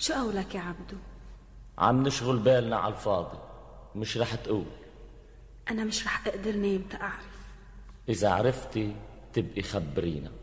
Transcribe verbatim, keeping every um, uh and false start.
شو قولك يا عبدو؟ عم نشغل بالنا على الفاضي، مش رح تقول. أنا مش رح أقدر نام تأعرف. إذا عرفتي تبقي خبرينا.